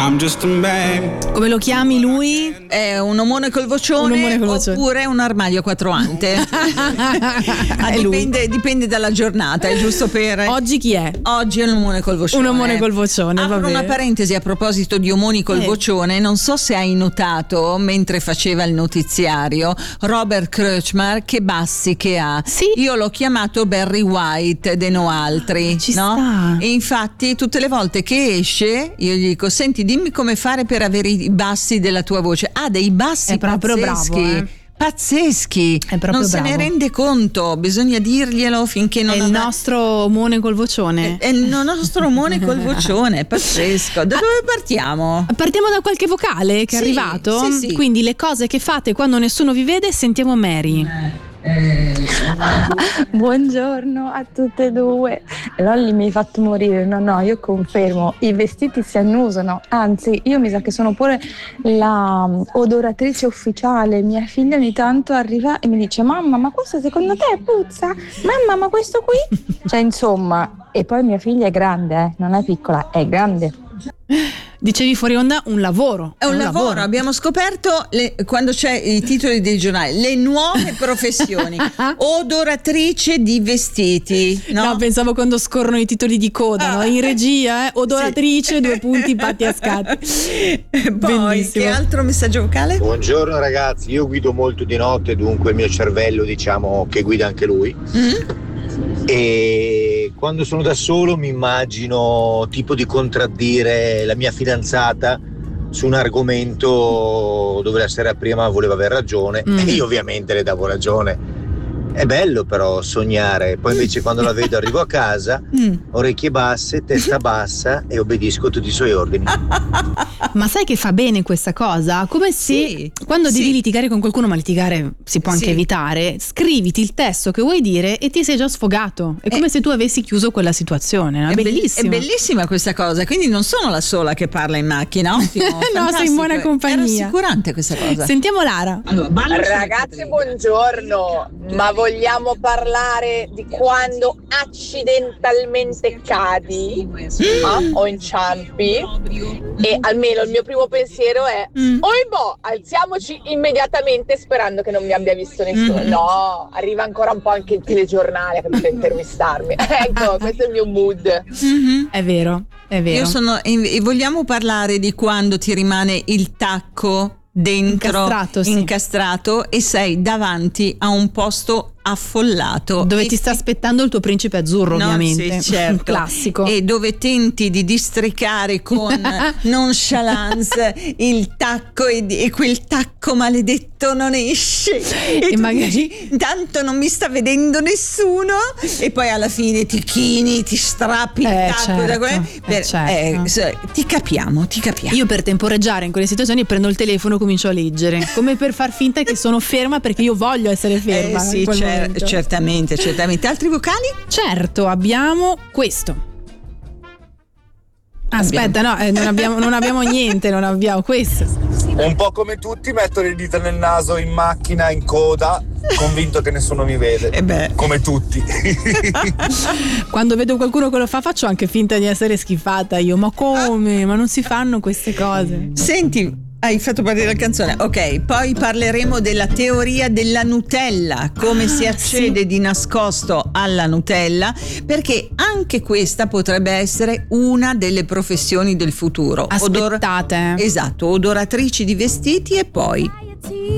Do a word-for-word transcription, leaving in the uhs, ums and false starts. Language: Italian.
I'm just a man. Come lo chiami lui? È un omone col vocione, Un omone col vocione. oppure un armadio a quattro ante. Ah, È lui. dipende, dipende dalla giornata, è giusto per... Oggi chi è? Oggi è un omone col vocione. Un omone col vocione, Apro va una bene. parentesi a proposito di omoni col Eh. vocione. Non so se hai notato, mentre faceva il notiziario, Robert Kreutzmann, che bassi che ha. Sì. Io l'ho chiamato Barry White de no altri. Ci no? sta. E infatti tutte le volte che esce io gli dico: senti, dimmi come fare per avere i bassi della tua voce. Ha dei bassi È proprio pazzeschi. bravo, eh. Pazzeschi, È proprio non se bravo. ne rende conto, bisogna dirglielo finché non È il avrà- nostro omone col vocione. è il nostro omone col vocione, è pazzesco. Da dove partiamo? Partiamo da qualche vocale che è Sì, arrivato. sì, sì. Quindi le cose che fate quando nessuno vi vede. Sentiamo Mary. Buongiorno a tutte e due. Lolli mi hai fatto morire. No, no, io confermo, i vestiti si annusano. Anzi, io mi sa che sono pure la um, odoratrice ufficiale. Mia figlia ogni tanto arriva e mi dice: mamma, ma questo secondo te puzza? Mamma, ma questo qui? Cioè, insomma, e poi mia figlia è grande, eh? Non è piccola, è grande. Dicevi fuori onda un lavoro. È un lavoro, abbiamo scoperto le- quando c'è i titoli dei giornali, le nuove professioni. Odoratrice di vestiti, no? No, pensavo quando scorrono i titoli di coda, Ah, no? In regia, eh? Odoratrice, sì. due punti, patti a scatti. Poi, Bellissimo. che altro messaggio vocale? Buongiorno ragazzi, io guido molto di notte, dunque il mio cervello diciamo che guida anche lui. Mm? E quando sono da solo mi immagino tipo di contraddire la mia fidanzata su un argomento dove la sera prima voleva aver ragione Mm. e io ovviamente le davo ragione. È bello però sognare, poi invece quando la vedo arrivo a casa, Mm. orecchie basse, testa bassa e obbedisco a tutti i suoi ordini. Ma sai che fa bene questa cosa? Come se Sì, quando sì. devi litigare con qualcuno, ma litigare si può anche Sì. evitare, scriviti il testo che vuoi dire e ti sei già sfogato. È come Eh. se tu avessi chiuso quella situazione. No? È, È belli- bellissimo. È bellissima questa cosa, quindi non sono la sola che parla in macchina. Ottimo, No, sei in fantastico. buona compagnia. È rassicurante questa cosa. Sentiamo Lara. Ragazzi, buongiorno, ma vogliamo parlare di quando accidentalmente cadi ah, o inciampi? E almeno il mio primo pensiero è: Mm. oibò, alziamoci immediatamente sperando che non mi abbia visto nessuno. Mm. No, arriva ancora un po' anche il telegiornale per intervistarmi. Ecco, questo è il mio mood. Mhm. È vero, è vero. Io sono e vogliamo parlare di quando ti rimane il tacco dentro Incastrato, sì. incastrato e sei davanti a un posto affollato Dove e ti sta ti- aspettando il tuo principe azzurro, No, ovviamente. sì, certo. Classico. E dove tenti di districare con nonchalance il tacco e, e quel tacco maledetto non esce e, E tu magari- dici, intanto non mi sta vedendo nessuno e poi alla fine ti chini, ti strappi il Eh, tacco certo, da que- eh, per- certo. eh, se- ti capiamo, ti capiamo. Io per temporeggiare in quelle situazioni prendo il telefono e comincio a leggere, come per far finta che sono ferma perché io voglio essere ferma. Eh, in sì, quel cer- momento. certamente, certamente. Altri vocali? Certo, abbiamo questo. Aspetta, no, eh, non, abbiamo, non abbiamo niente, non abbiamo questo. Un po' come tutti metto le dita nel naso in macchina, in coda, convinto che nessuno mi vede. Eh beh. Come tutti. Quando vedo qualcuno che lo fa faccio anche finta di essere schifata io, ma come? Ma non si fanno queste cose. Senti, hai fatto partire la canzone. Ok, poi parleremo della teoria della Nutella, come Ah, si accede sì. di nascosto alla Nutella, perché anche questa potrebbe essere una delle professioni del futuro. Odor- Aspettate. esatto, odoratrici di vestiti e poi